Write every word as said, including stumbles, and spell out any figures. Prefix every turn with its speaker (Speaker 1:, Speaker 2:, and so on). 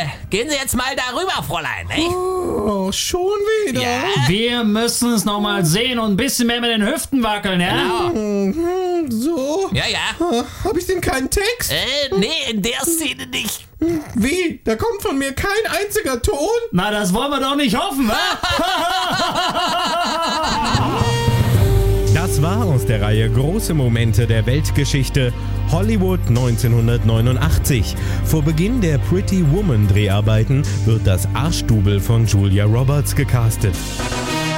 Speaker 1: gehen Sie jetzt mal darüber, Fräulein. Ne?
Speaker 2: Oh, schon wieder?
Speaker 1: Ja.
Speaker 3: Wir müssen es nochmal sehen und ein bisschen mehr mit den Hüften wackeln, ja?
Speaker 1: Genau.
Speaker 2: Mhm, so.
Speaker 1: Ja, ja.
Speaker 2: Habe ich denn keinen Text?
Speaker 1: Äh, nee, in der Szene nicht.
Speaker 2: Wie? Da kommt von mir kein einziger Ton?
Speaker 3: Na, das wollen wir doch nicht hoffen, wa?
Speaker 4: Das war aus der Reihe Große Momente der Weltgeschichte Hollywood neunzehnhundertneunundachtzig. Vor Beginn der Pretty Woman Dreharbeiten wird das Arschdouble von Julia Roberts gecastet.